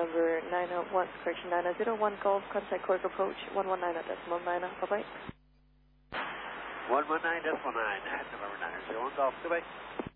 November 901, correction 901 Golf, contact Cork approach 119.9, bye-bye. 119.9, November 901 Golf, goodbye.